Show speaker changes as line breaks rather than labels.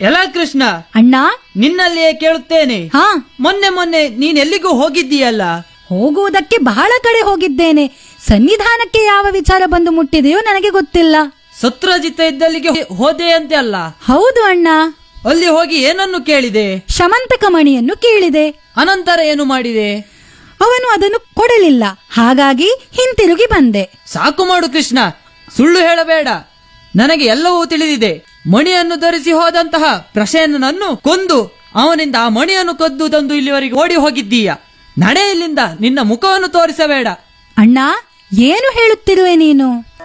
ಎಲ್ಲ ಕೃಷ್ಣ,
ಅಣ್ಣ.
ನಿನ್ನಲ್ಲಿಯೇ ಕೇಳುತ್ತೇನೆ.
ಹಾ.
ಮೊನ್ನೆ ನೀನೆಲ್ಲಿಗೂ ಹೋಗಿದ್ದೀಯಲ್ಲ?
ಹೋಗುವುದಕ್ಕೆ ಬಹಳ ಕಡೆ ಹೋಗಿದ್ದೇನೆ. ಸನ್ನಿಧಾನಕ್ಕೆ ಯಾವ ವಿಚಾರ ಬಂದು ಮುಟ್ಟಿದೆಯೋ ನನಗೆ ಗೊತ್ತಿಲ್ಲ.
ಸತ್ರಾಜಿತ ಇದ್ದಲ್ಲಿಗೆ ಹೋದೆ ಅಂತೆ ಅಲ್ಲ?
ಹೌದು ಅಣ್ಣ.
ಅಲ್ಲಿ ಹೋಗಿ ಏನನ್ನು ಕೇಳಿದೆ?
ಶಮಂತಕ ಮಣಿಯನ್ನು ಕೇಳಿದೆ.
ಅನಂತರ ಏನು ಮಾಡಿದೆ?
ಅವನು ಅದನ್ನು ಕೊಡಲಿಲ್ಲ. ಹಾಗಾಗಿ ಹಿಂತಿರುಗಿ ಬಂದೆ.
ಸಾಕು ಮಾಡು ಕೃಷ್ಣ, ಸುಳ್ಳು ಹೇಳಬೇಡ. ನನಗೆ ಎಲ್ಲವೂ ತಿಳಿದಿದೆ. ಮಣಿಯನ್ನು ಧರಿಸಿ ಹೋದಂತಹ ಪ್ರಸೇನನನ್ನು ಕೊಂದು ಅವನಿಂದ ಆ ಮಣಿಯನ್ನು ಕದ್ದು ತಂದು ಇಲ್ಲಿವರೆಗೆ ಓಡಿ ಹೋಗಿದ್ದೀಯ. ನಡೆ ಇಲ್ಲಿಂದ, ನಿನ್ನ ಮುಖವನ್ನು ತೋರಿಸಬೇಡ.
ಅಣ್ಣ, ಏನು ಹೇಳುತ್ತಿರುವೆ ನೀನು?